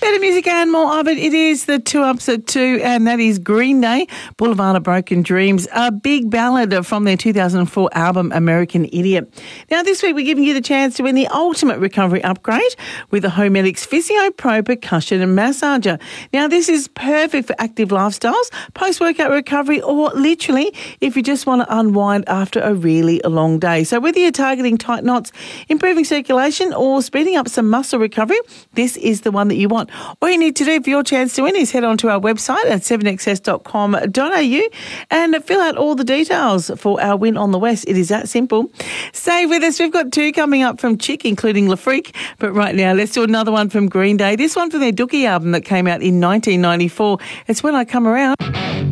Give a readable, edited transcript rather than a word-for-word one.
Better music and more of it. It is the 2 Ups at 2, and that is Green Day, Boulevard of Broken Dreams, a big ballad from their 2004 album American Idiot. Now, this week we're giving you the chance to win the ultimate recovery upgrade with the Homedics Physio Pro Percussion and Massager. Now, this is perfect for active lifestyles, post-workout recovery, or literally if you just want to unwind after a really long day. So whether you're targeting tight knots, improving circulation, or speeding up some muscle recovery, this is the one that you want. All you need to do for your chance to win is head on to our website at 7xs.com.au and fill out all the details for our win on the West. It is that simple. Stay with us. We've got 2 coming up from Chick, including La Freak. But right now, let's do another one from Green Day. This one from their Dookie album that came out in 1994. It's When I Come Around.